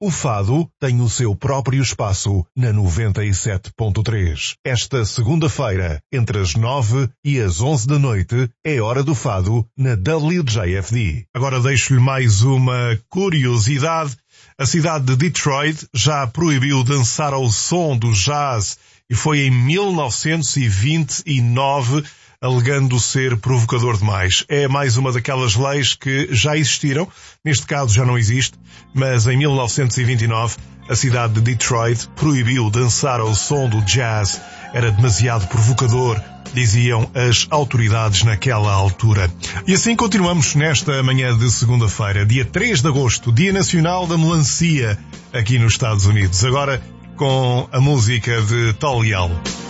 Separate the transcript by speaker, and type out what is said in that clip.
Speaker 1: O fado tem o seu próprio espaço na 97.3. Esta segunda-feira, entre as 9 e as 11 da noite, é hora do fado na WJFD. Agora deixo-lhe mais uma curiosidade. A cidade de Detroit já proibiu dançar ao som do jazz e foi em 1929, alegando ser provocador demais. É mais uma daquelas leis que já existiram, neste caso já não existe, mas em 1929 a cidade de Detroit proibiu dançar ao som do jazz. Era demasiado provocador, diziam as autoridades naquela altura. E assim continuamos nesta manhã de segunda-feira, dia 3 de agosto, Dia Nacional da Melancia, aqui nos Estados Unidos. Agora com a música de Tolial.